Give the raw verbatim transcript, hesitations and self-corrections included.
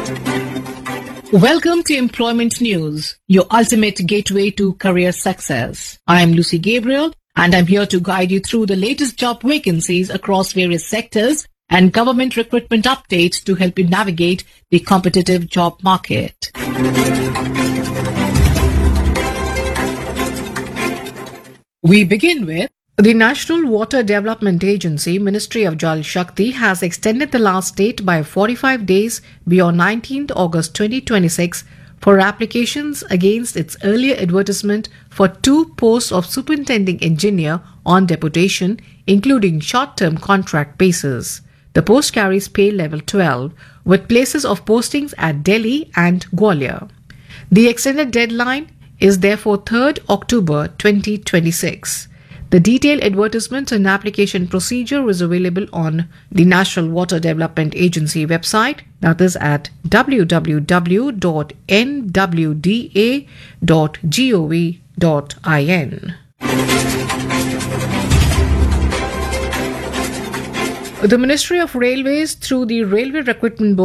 Welcome to Employment News, your ultimate gateway to career success. I am Lucy Gabriel, and I'm here to guide you through the latest job vacancies across various sectors and government recruitment updates to help you navigate the competitive job market. We begin with the National Water Development Agency, Ministry of Jal Shakti, has extended the last date by forty-five days beyond nineteenth August twenty twenty-six for applications against its earlier advertisement for two posts of Superintending Engineer on deputation, including short-term contract basis. The post carries pay level twelve, with places of postings at Delhi and Gwalior. The extended deadline is therefore third October twenty twenty-six. The detailed advertisement and application procedure is available on the National Water Development Agency website, that is at w w w dot n w d a dot gov dot in. The Ministry of Railways, through the Railway Recruitment Board,